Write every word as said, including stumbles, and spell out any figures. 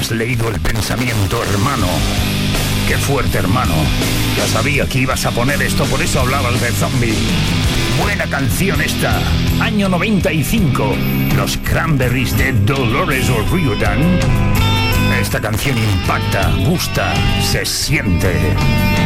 has leído el pensamiento, hermano. Qué fuerte, hermano. Ya sabía que ibas a poner esto, por eso hablabas de Zombie. Buena canción esta. Año noventa y cinco. Los Cranberries de Dolores O'Riordan. Esta canción impacta, gusta, se siente.